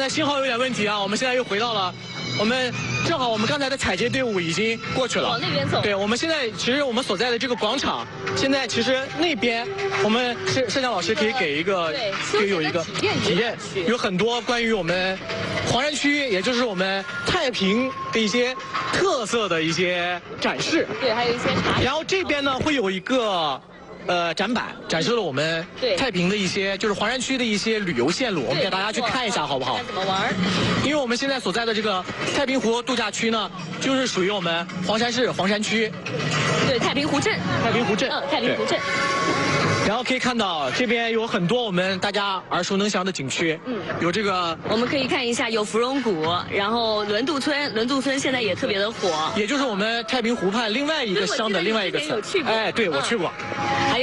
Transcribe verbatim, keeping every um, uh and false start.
才信号有点问题啊，我们现在又回到了，我们正好我们刚才的采集队伍已经过去了， 往那边走。 对，我们现在其实我们所在的这个广场，现在其实那边我们摄摄像老师可以给一个，给有一个体验，有很多关于我们黄山区，也就是我们太平的一些特色的一些展示。 对，还有一些茶。 然后这边呢会有一个。呃，展板展示了我们太平的一些，就是黄山区的一些旅游线路，我们给大家去看一下，好不好？ 看怎么玩？ 因为我们现在所在的这个太平湖度假区呢，就是属于我们黄山市黄山区。 对，太平湖镇。 太平湖镇。 嗯，太平湖镇。 然后可以看到这边有很多我们大家耳熟能详的景区，嗯，有这个， 我们可以看一下，有芙蓉谷，然后轮渡村，轮渡村现在也特别的火， 也就是我们太平湖畔另外一个乡的另外一个村。 有去过？ 哎，对，我去过。 还有。